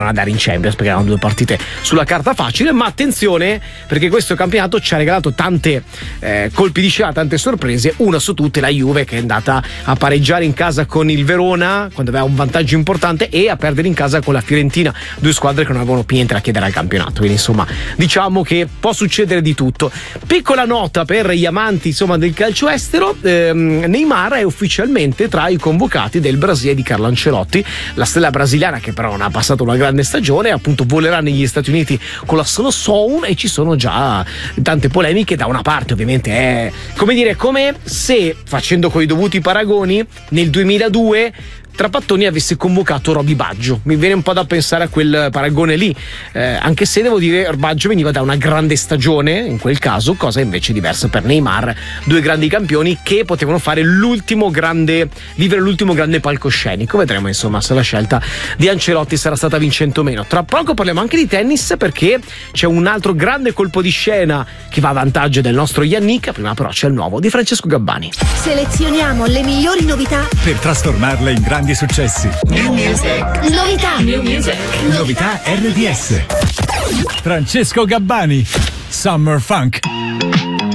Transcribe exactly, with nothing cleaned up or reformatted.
andare in Champions perché erano due partite sulla carta facile, ma attenzione perché questo campionato ci ha regalato tante eh, colpi di scena, tante sorprese. Una su tutte la Juve, che è andata a pareggiare in casa con il Verona quando aveva un vantaggio importante e a perdere in casa con la Fiorentina, due squadre che non avevano più niente da chiedere al campionato. Quindi insomma diciamo che può succedere di tutto. Piccola nota per gli amanti insomma del calcio estero, ehm, Neymar è ufficialmente tra i convocati del Brasile di Carlo Ancelotti, la stella brasiliana che però non ha passato una grande stagione, appunto volerà negli Stati Uniti con la Solo Sound, e ci sono già tante polemiche. Da una parte ovviamente è come dire, come se, facendo coi dovuti paragoni, nel duemiladue Trapattoni avesse convocato Roby Baggio. Mi viene un po' da pensare a quel paragone lì, eh, anche se devo dire Baggio veniva da una grande stagione in quel caso, cosa invece diversa per Neymar, due grandi campioni che potevano fare l'ultimo grande, vivere l'ultimo grande palcoscenico. Vedremo insomma se la scelta di Ancelotti sarà stata vincente o meno. Tra poco parliamo anche di tennis, perché c'è un altro grande colpo di scena che va a vantaggio del nostro Yannick. Prima però c'è il nuovo di Francesco Gabbani. Selezioniamo le migliori novità per trasformarle in grandi successi. New Music. Novità. New Music. Novità R D S. Francesco Gabbani. Summer Funk.